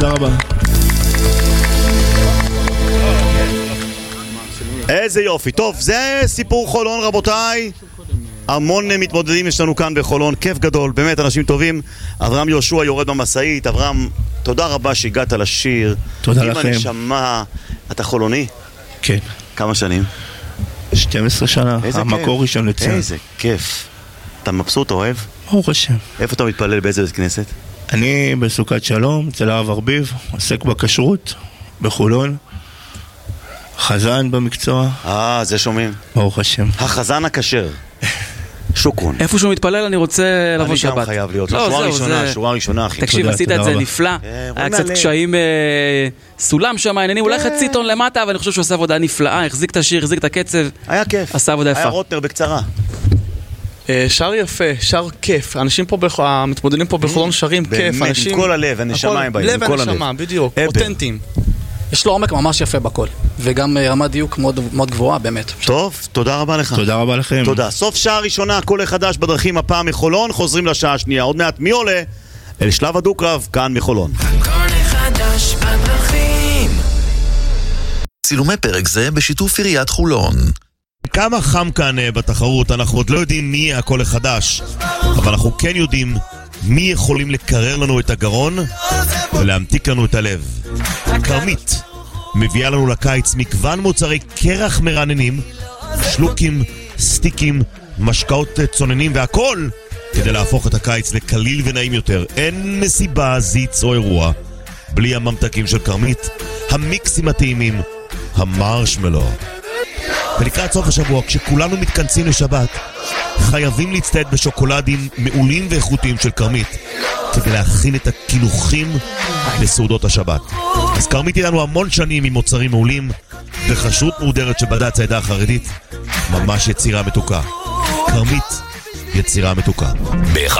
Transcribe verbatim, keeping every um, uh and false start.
תודה רבה. איזה יופי. טוב, זה סיפור חולון רבותיי. המון מתמודדים יש לנו כאן בחולון, כיף גדול, באמת אנשים טובים. אברהם יהושע יורד במסעית. אברהם, תודה רבה שהגעת לשיר. תודה לכם. עם הנשמה. אתה חולוני? כן. כמה שנים? שתים עשרה שנה, המקור ראשון לציון. איזה כיף. אתה מבסוט, אוהב? ברוך השם. איפה אתה מתפלל, באיזה בית כנסת? אני בסוכת שלום, אצל הרב ארביב, עוסק בכשרות, בחולון. חזן במקצוע. אה, זה שומעים. ברוך השם. החזן הכשר. שוקרון. איפה שהוא מתפלל אני רוצה לבוא שבת. אני גם חייב להיות. שורה ראשונה, שורה ראשונה, אחי. תקשיב, עשית את זה נפלא. היה קצת קשיים סולם שם, העניינים, אולי חצי טון למטה, אבל אני חושב שהוא עושה עבודה נפלאה, החזיק את השיר, החזיק את הקצב. היה כיף. עשה עבודה יפה. היה רוטנר בקצרה. שר יפה, שר כיף. אנשים פה, המתמודדים פה בחולון שרים כיף. באמת, עם כל הלב, הנשמה עם בהם. לב הנשמה, בדיוק. אותנטיים. יש לו עומק ממש יפה בכל, וגם רמת דיוק מאוד, מאוד גבוהה באמת. טוב, תודה רבה לך. תודה רבה לכם. תודה. סוף שעה ראשונה, קול חדש בדרכים, הפעם מחולון, חוזרים לשעה השנייה. עוד מעט מי עולה? אל שלב הדו-קרב, כאן מחולון. קול חדש בדרכים. צילומי פרק זה בשיתוף עיריית חולון. כמה חם כאן בתחרות, אנחנו עוד לא יודעים מי הקול החדש, אבל אנחנו כן יודעים מי יכולים לקרר לנו את הגרון ולהמתיק לנו את הלב. קרמית מביאה לנו לקיץ מגוון מוצרי קרח מרעננים, שלוקים, סטיקים, משקאות צוננים והכל כדי להפוך את הקיץ לקליל ונעים יותר. אין מסיבה, זיץ או אירוע בלי הממתקים של קרמית, המיקסים הטעימים, המרשמלו. ולקראת סוף השבוע, כשכולנו מתכנסים לשבת, חייבים להצטייד בשוקולדים מעולים ואיכותיים של קרמית כדי להכין את הקינוחים לסעודות השבת. אז קרמית היא לנו המון שנים עם מוצרים מעולים וחשרות מודרת שבדעת העדה החרדית, ממש יצירה מתוקה. קרמית, יצירה מתוקה.